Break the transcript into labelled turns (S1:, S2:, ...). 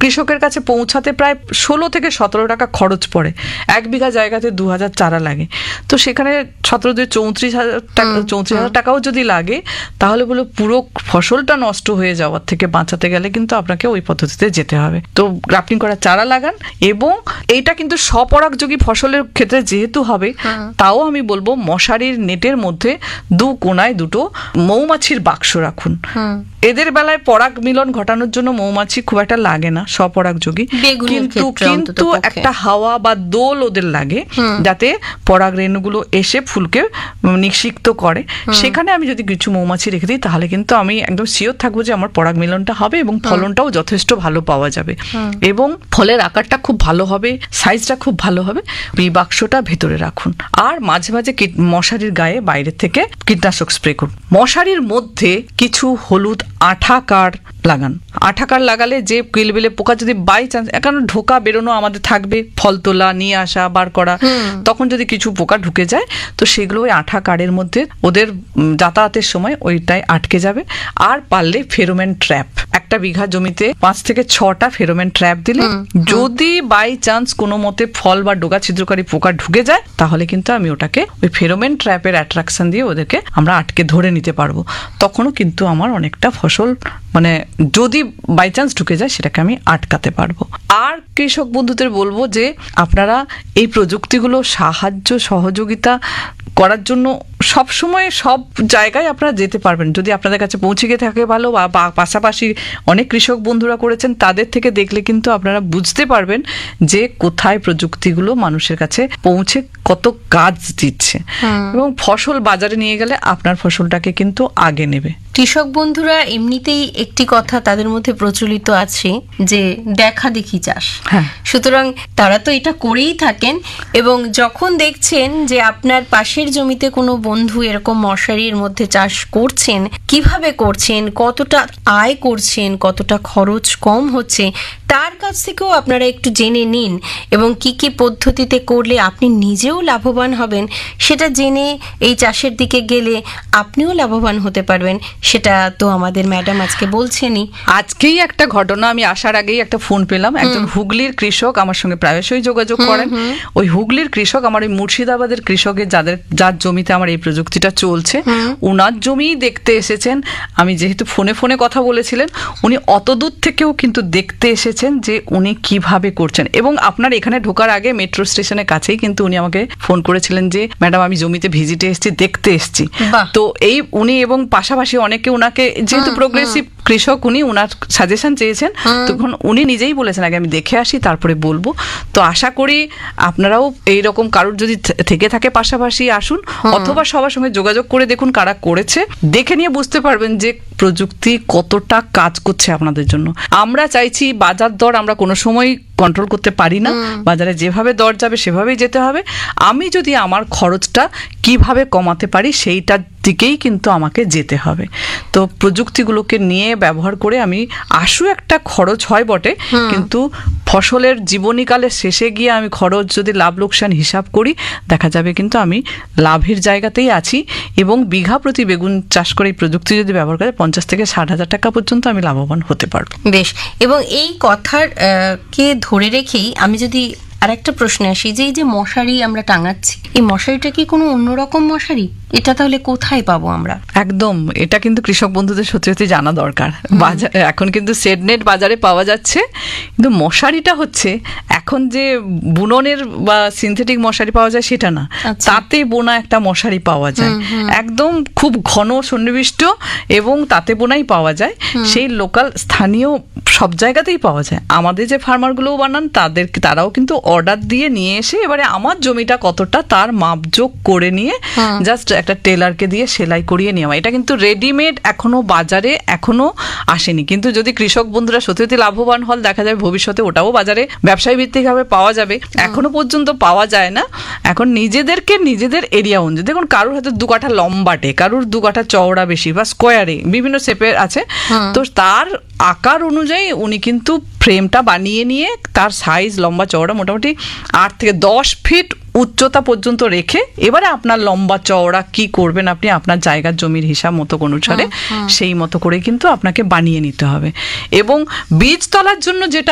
S1: কৃষকের কাছে পৌঁছাতে প্রায় 16 থেকে 17 টাকা খরচ পড়ে। 1 বিঘা জায়গাতে 2000 চারা লাগে, তো সেখানে 34,000 টাকাও যদি লাগে, তাহলে বলে পুরো ফসলটা নষ্ট হয়ে যাওয়ার থেকে বাঁচাতে গেলে কিন্তু আপনাকে ওই পদ্ধতিতে যেতে হবে। তো গ্রাফটিং করা চারা লাগান, এবং এইটা কিন্তু স্বপরাগযোগী ফসলের ক্ষেত্রে যেহেতু হবে, তাও আমি বলবো মশারির নেটের মধ্যে 2 কোণায় 2টো মৌমাছির বাক্স রাখুন। এদের বেলায় পরাগ মিলন ঘটানোর জন্য মৌমাছি খুব একটা লাগে না, স্বপরাগযোগী, কিন্তু একটা হাওয়া বা দোল ওদের লাগে, যাতে পরাগ রেণুগুলো এসে ফুলকে নিষিক্ত করে। সেখানে আমি যদি কিছু মৌমাছি রেখে দিই, তাহলে কিন্তু আমি একদম শিওর থাকবো যে আমার পরাগ মিলনটা হবে এবং ফলনটাও যথেষ্ট ভালো পাওয়া যাবে, এবং ফলের আকারটা খুব ভালো হবে, সাইজটা খুব ভালো হবে। এই বাক্সটা ভেতরে রাখুন, আর মাঝে মাঝে মশারির গায়ে বাইরে থেকে কীটনাশক স্প্রে করুন। মশারির মধ্যে কিছু হলুদ আঠা কার লাগান। আঠা কার লাগালে যে কিলবিলে পোকা যদি বাই চান্স, এখন ঢোকা বেরোনো আমাদের থাকবে, ফল তোলা, নিয়ে আসা, বার করা, তখন যদি কিছু পোকা ঢুকে যায়, তো সেগুলো ওই আঠা কারের মধ্যে ওদের যাতায়াতের সময় ওইটাই আটকে যাবে। আর পারলে ফেরোমেন ট্র্যাপ, 1 বিঘা জমিতে 5 থেকে 6টা ফেরোমেন ট্র্যাপ দিলে যদি বাই চান্স কোনো মতে ফল বা ডোগা ছিদ্রকারী পোকা ঢুকে যায়, তাহলে কিন্তু আমি ওটাকে ওই ফেরোমেন ট্র্যাপের অ্যাট্রাকশন দিয়ে ওদেরকে আমরা আটকে ধরে নিতে পারবো। তখনও কিন্তু আমার অনেকটা ফসল, মানে যদি বাই চান্স ঢুকে যায়, সেটাকে আমি আটকাতে পারবো। আর কৃষক বন্ধুদের বলবো যে আপনারা এই প্রযুক্তিগুলো সাহায্য সহযোগিতা করার জন্য সবসময় সব জায়গায় আপনারা যেতে পারবেন, যদি আপনাদের কাছে পৌঁছে গিয়ে থাকে ভালো, বা পাশাপাশি অনেক কৃষক বন্ধুরা করেছেন, তাদের থেকে দেখলে কিন্তু আপনারা বুঝতে পারবেন যে কোথায় প্রযুক্তিগুলো মানুষের কাছে পৌঁছে কত কাজ দিচ্ছে, এবং ফসল বাজারে নিয়ে গেলে আপনার ফসলটাকে কিন্তু আগে নেবে।
S2: কৃষক বন্ধুরা এমনিতেই একটি কথা তাদের মধ্যে প্রচলিত আছে যে দেখা দেখি চাষ, সুতরাং তারা তো এটা করেই থাকেন, এবং যখন দেখছেন যে আপনার পাশের জমিতে কোনো বন্ধু এরকম মশারির মধ্যে চাষ করছেন, কিভাবে করছেন, কতটা আয় করছেন, কতটা খরচ কম হচ্ছে, তার কাছ থেকেও আপনারা একটু জেনে নিন, এবং কি কি পদ্ধতিতে করলে আপনি নিজেও লাভবান হবেন, সেটা জেনে এই চাষের দিকে গেলে আপনিও লাভবান হতে পারবেন। সেটা তো আমাদের ম্যাডাম আজকে বলছেনই।
S1: আজকেই একটা ঘটনা, আমি আসার আগেই একটা ফোন পেলাম, একজন হুগলির কৃষক আমার সঙ্গে প্রায়শই যোগাযোগ করেন। ওই হুগলির কৃষক আমার ওই মুর্শিদাবাদের কৃষকের যার জমিতে আমার এই প্রযুক্তিটা চলছে, উনার জমি দেখতে এসেছেন। আমি যেহেতু ফোনে ফোনে কথা বলেছিলেন, উনি অত দূর থেকেও কিন্তু দেখতে এসেছেন যে উনি কিভাবে করছেন। এবং আপনার এখানে ঢোকার আগে মেট্রো স্টেশনের কাছেই কিন্তু উনি আমাকে ফোন করেছিলেন যে ম্যাডাম আমি জমিতে ভিজিটে এসেছি, দেখতে এসেছি। তো এই উনি এবং পাশাপাশি অনেকে উনাকে, যেহেতু প্রোগ্রেসিভ কৃষক, উনি উনার সাজেশন চেয়েছেন, তখন উনি নিজেই বলেছেন আগে আমি দেখে আসি তারপরে বলবো। তো আশা করি আপনারাও এইরকম কারোর যদি থেকে থাকে পাশাপাশি আসুন, অথবা সবার সঙ্গে যোগাযোগ করে দেখুন কারা করেছে, দেখে নিয়ে বুঝতে পারবেন যে প্রযুক্তি কতটা কাজ করছে আপনাদের জন্য। আমরা চাইছি বাজার দর আমরা কোনো সময় কন্ট্রোল করতে পারি না, বাজারে যেভাবে দর যাবে সেভাবেই যেতে হবে। আমি যদি আমার খরচটা কিভাবে কমাতে পারি সেইটার দিকেই কিন্তু আমাকে যেতে হবে। তো প্রযুক্তিগুলোকে নিয়ে ব্যবহার করে আমি একটা খরচ হয় বটে, কিন্তু ফসলের জীবনীকালের শেষে গিয়ে আমি খরচ যদি লাভ লোকসান হিসাব করি, দেখা যাবে কিন্তু আমি লাভের জায়গাতেই আছি, এবং বিঘা প্রতি বেগুন চাষ করে এই প্রযুক্তি যদি ব্যবহার করে 50 থেকে 60,000 টাকা পর্যন্ত আমি লাভবান হতে পারবো।
S2: বেশ, এবং এই কথার কে ধরে রেখেই আমি যদি আরেকটা প্রশ্নে আসি, যে এই যে মশারি আমরা টাঙাচ্ছি, এই মশারিটা কি কোনো অন্যরকম মশারি? এটা তাহলে কোথায় পাবো আমরা?
S1: একদম, এটা কিন্তু কৃষক বন্ধুদের সত্যি সত্যি জানা দরকার। এখন কিন্তু সেডনেট বাজারে পাওয়া যাচ্ছে, কিন্তু মশারিটা হচ্ছে এখন যে বুননের বা সিনথেটিক মশারি পাওয়া যায় সেটা না, তাতে বোনা একটা মশারি পাওয়া যায়, একদম খুব ঘন সন্নিবিষ্ট, এবং তাতে বোনাই পাওয়া যায়। সেই লোকাল স্থানীয় সব জায়গাতেই পাওয়া যায়। আমাদের যে ফার্মারগুলোও বানান তারাও কিন্তু অর্ডার দিয়ে নিয়ে এসে এবারে আমার জমিটা কতটা তার মাপযোগ করে নিয়ে জাস্ট একটা টেলারকে দিয়ে সেলাই করিয়ে নেওয়া। এটা কিন্তু রেডিমেড এখনো বাজারে এখনো আসেনি, কিন্তু যদি কৃষক বন্ধুরা সত্যি লাভবান হল, দেখা যাবে ভবিষ্যতে ওটাও বাজারে ব্যবসায়ী ভিত্তিকভাবে পাওয়া যাবে। এখনো পর্যন্ত পাওয়া যায় না। এখন নিজেদের এরিয়া অনুযায়ী, দেখুন কারুর হয়তো 2 কাঠা লম্বাটে, কারুর 2 কাঠা চওড়া বেশি, বা স্কোয়ারে বিভিন্ন শেপের আছে, তো তার আকার অনুযায়ী উনি কিন্তু ফ্রেমটা বানিয়ে নিয়ে তার সাইজ লম্বা চওড়া মোটামুটি 8 থেকে 10 ফিট উচ্চতা পর্যন্ত রেখে, এবারে আপনার লম্বা চওড়া কি করবেন আপনি আপনার জায়গার জমির হিসাব মতো অনুসারে সেই মতো করে কিন্তু আপনাকে বানিয়ে নিতে হবে। এবং বীজ তলার জন্য যেটা